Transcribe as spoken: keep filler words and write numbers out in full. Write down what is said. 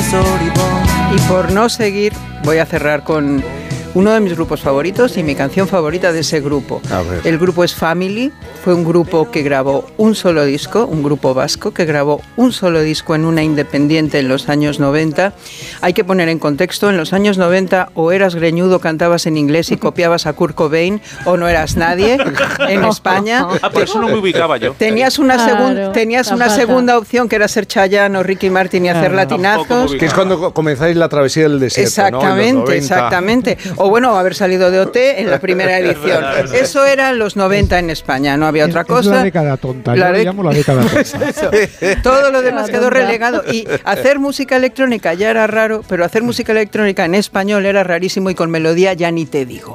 Y por no seguir, voy a cerrar con uno de mis grupos favoritos y mi canción favorita de ese grupo. El grupo es Family, fue un grupo que grabó un solo disco, un grupo vasco que grabó un solo disco en una independiente en los años noventa. Hay que poner en contexto, en los años noventa o eras greñudo, cantabas en inglés y copiabas a Kurt Cobain, o no eras nadie en España. Ah, por eso no me ubicaba yo. Tenías una, Claro, segun, tenías una segunda opción que era ser Chayanne o Ricky Martin y hacer latinazos. Que es cuando comenzáis la travesía del desierto, exactamente, ¿no? exactamente. O bueno, haber salido de O T en la primera edición. Eso eran los noventa en España, no había otra es, cosa. Es la década tonta, la yo de... le llamo la década tonta. Pues eso. Todo lo demás quedó relegado. Y hacer música electrónica ya era raro, pero hacer música electrónica en español era rarísimo y con melodía ya ni te digo.